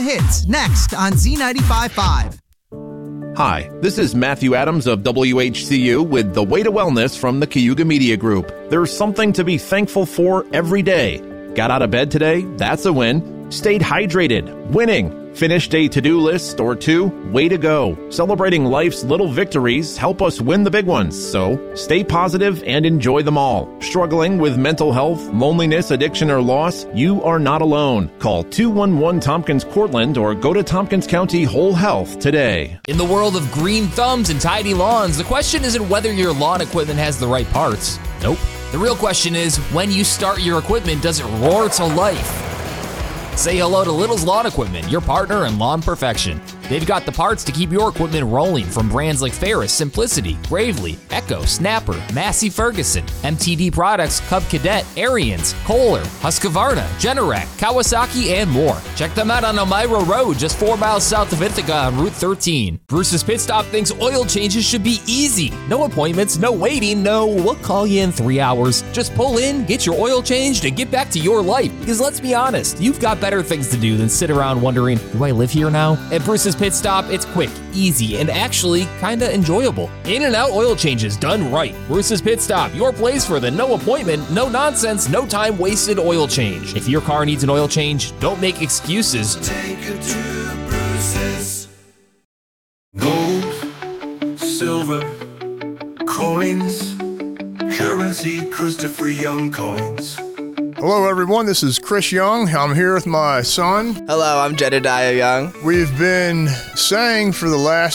hits next on Z95.5. Hi, this is Matthew Adams of WHCU with The Way to Wellness from the Cayuga Media Group. There's something to be thankful for every day. Got out of bed today? That's a win. Stayed hydrated? Winning. Finished a to-do list or two? Way to go. Celebrating life's little victories help us win the big ones, so stay positive and enjoy them all. Struggling with mental health, loneliness, addiction, or loss? You are not alone. Call 211-TOMPKINS-COURTLAND or go to Tompkins County Whole Health today. In the world of green thumbs and tidy lawns, the question isn't whether your lawn equipment has the right parts. Nope. The real question is, when you start your equipment, does it roar to life? Say hello to Little's Lawn Equipment, your partner in lawn perfection. They've got the parts to keep your equipment rolling from brands like Ferris, Simplicity, Gravely, Echo, Snapper, Massey Ferguson, MTD Products, Cub Cadet, Ariens, Kohler, Husqvarna, Generac, Kawasaki, and more. Check them out on Elmira Road, just 4 miles south of Ithaca on Route 13. Bruce's Pit Stop thinks oil changes should be easy. No appointments, no waiting, no we'll call you in 3 hours. Just pull in, get your oil changed, and get back to your life. Because let's be honest, you've got better things to do than sit around wondering, do I live here now? At Bruce's Pit Stop, it's quick, easy, and actually kinda enjoyable. In and out oil changes done right. Bruce's Pit Stop, your place for the no appointment, no nonsense, no time wasted oil change. If your car needs an oil change, don't make excuses. Take it to Bruce's. Gold, silver, coins, currency, Christopher Young coins. Hello, everyone. This is Chris Young. I'm here with my son. Hello, I'm Jedediah Young. We've been saying for the last